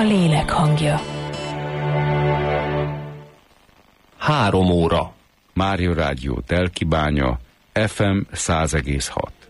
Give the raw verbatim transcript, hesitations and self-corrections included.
lélek hangja. Három óra. Mária Rádió Telkibánya, ef em száz egész hat.